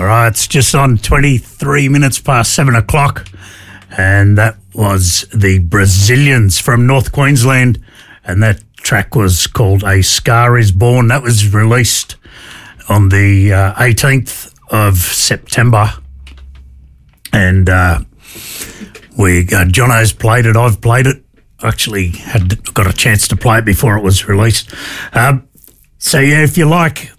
All right, it's just on 23 minutes past 7 o'clock, and that was the Brazilians from North Queensland, and that track was called A Scar Is Born. That was released on the 18th of September, and Jono's played it, I've played it. Actually got a chance to play it before it was released. So yeah, if you like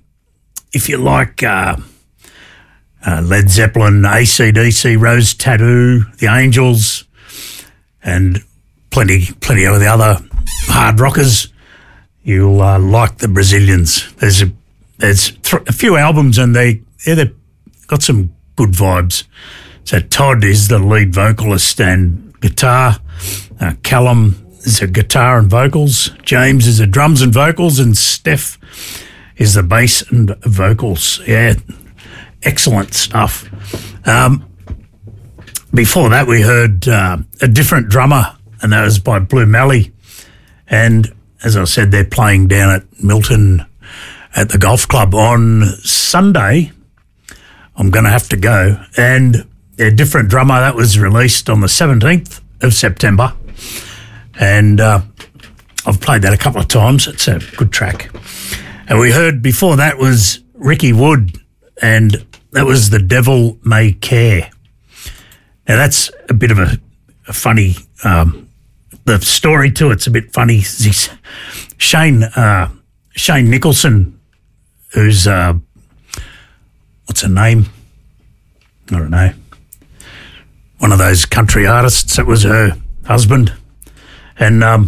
Led Zeppelin, AC/DC, Rose Tattoo, The Angels, and plenty of the other hard rockers, you'll like the Brazilians. There's a few albums, and they've got some good vibes. So Todd is the lead vocalist and guitar. Callum is a guitar and vocals. James is a drums and vocals, and Steph is the bass and vocals. Yeah, excellent stuff. Before that, we heard A Different Drummer, and that was by Blue Mally. And as I said, they're playing down at Milton at the golf club on Sunday. I'm going to have to go. And A Different Drummer, that was released on the 17th of September. And I've played that a couple of times. It's a good track. And we heard before that was Ricky Wood, and that was The Devil May Care. Now, that's a bit of a funny, the story to it's a bit funny. Shane Nicholson, who's, what's her name? I don't know. One of those country artists. That was her husband. And him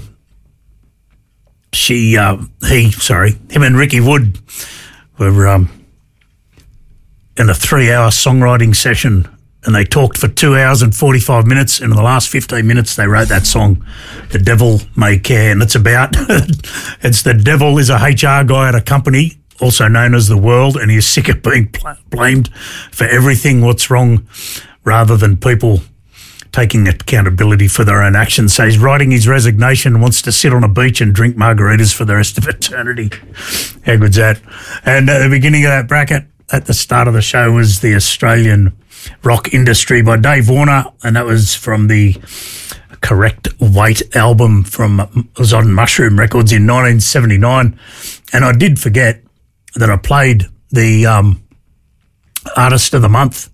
and Ricky Wood were in a 3-hour songwriting session, and they talked for 2 hours and 45 minutes, and in the last 15 minutes they wrote that song, The Devil May Care, and it's the devil is a HR guy at a company, also known as The World, and he's sick of being blamed for everything what's wrong rather than people taking accountability for their own actions. So he's writing his resignation and wants to sit on a beach and drink margaritas for the rest of eternity. How good's that? And at the beginning of that bracket, at the start of the show, was the Australian Rock Industry by Dave Warner, and that was from the Correct Weight album it was on Mushroom Records in 1979. And I did forget that I played the Artist of the Month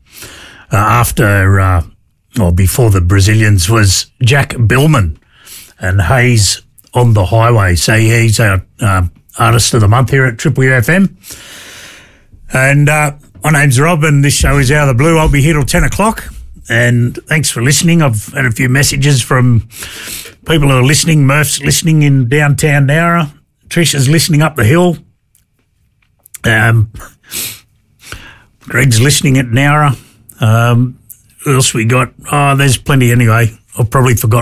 before the Brazilians was Jack Billman and Hayes on the Highway. So he's our Artist of the Month here at Triple FM. And my name's Rob, and this show is Out of the Blue. I'll be here till 10 o'clock. And thanks for listening. I've had a few messages from people who are listening. Murph's listening in downtown Nowra. Trisha's listening up the hill. Greg's listening at Nowra. Who else we got? Oh, there's plenty anyway. I've probably forgotten